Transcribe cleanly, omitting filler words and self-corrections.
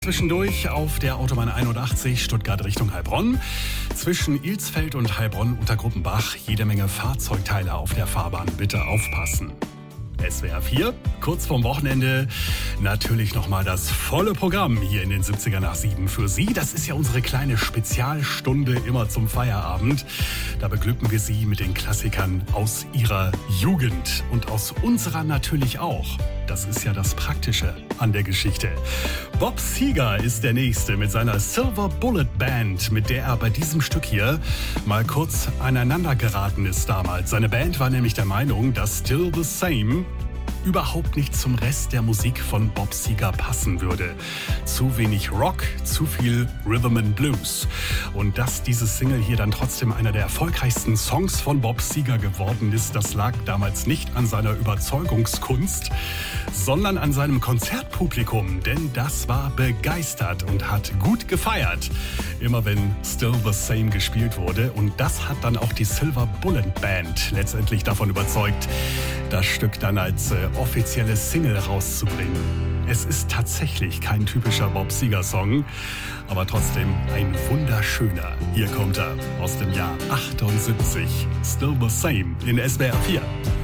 zwischendurch auf der Autobahn 81 Stuttgart Richtung Heilbronn. Zwischen Ilsfeld und Heilbronn unter Gruppenbach jede Menge Fahrzeugteile auf der Fahrbahn. Bitte aufpassen. SWR 4, kurz vorm Wochenende, natürlich nochmal das volle Programm hier in den 70er nach 7 für Sie. Das ist ja unsere kleine Spezialstunde immer zum Feierabend. Da beglücken wir Sie mit den Klassikern aus Ihrer Jugend und aus unserer natürlich auch. Das ist ja das Praktische an der Geschichte. Bob Seger ist der Nächste mit seiner Silver Bullet Band, mit der er bei diesem Stück hier mal kurz aneinander geraten ist damals. Seine Band war nämlich der Meinung, dass Still the Same überhaupt nicht zum Rest der Musik von Bob Seger passen würde. Zu wenig Rock, zu viel Rhythm and Blues. Und dass diese Single hier dann trotzdem einer der erfolgreichsten Songs von Bob Seger geworden ist, das lag damals nicht an seiner Überzeugungskunst, sondern an seinem Konzertpublikum, denn das war begeistert und hat gut gefeiert, immer wenn Still the Same gespielt wurde. Und das hat dann auch die Silver Bullet Band letztendlich davon überzeugt, das Stück dann als offizielle Single rauszubringen. Es ist tatsächlich kein typischer Bob Seger-Song, aber trotzdem ein wunderschöner. Hier kommt er aus dem Jahr 78, Still the Same in SWR 4.